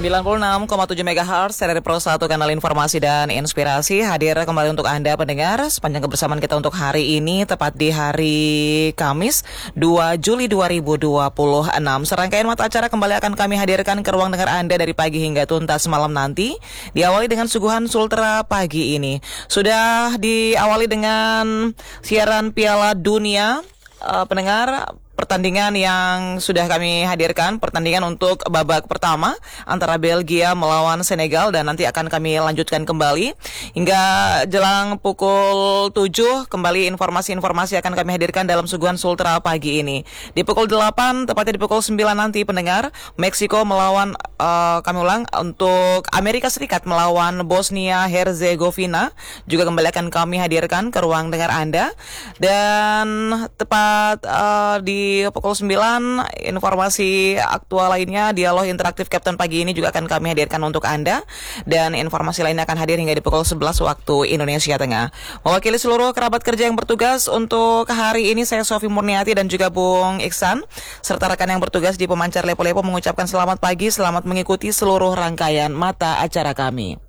96,7 MHz dari Pro 1 kanal informasi dan inspirasi hadir kembali untuk Anda pendengar sepanjang kebersamaan kita untuk hari ini tepat di hari Kamis 2 Juli 2026. Serangkaian mata acara kembali akan kami hadirkan ke ruang dengar Anda dari pagi hingga tuntas malam nanti. Diawali dengan suguhan Sultra pagi ini. Sudah diawali dengan siaran Piala Dunia pendengar. Pertandingan yang sudah kami hadirkan, pertandingan untuk babak pertama antara Belgia melawan Senegal, dan nanti akan kami lanjutkan kembali hingga jelang pukul 7. Kembali informasi-informasi akan kami hadirkan dalam suguhan Sultra pagi ini. Di pukul 8, tepatnya di pukul 9 nanti pendengar, Meksiko melawan, untuk Amerika Serikat melawan Bosnia Herzegovina, juga kembali akan kami hadirkan ke ruang dengar Anda. Dan tepat di pukul 9, informasi aktual lainnya, dialog interaktif Kapten pagi ini juga akan kami hadirkan untuk Anda. Dan informasi lainnya akan hadir hingga di pukul 11 waktu Indonesia Tengah. Mewakili seluruh kerabat kerja yang bertugas untuk hari ini, saya Sofi Murniati dan juga Bung Iksan, serta rekan yang bertugas di pemancar Lepo-Lepo mengucapkan selamat pagi, selamat mengikuti seluruh rangkaian mata acara kami.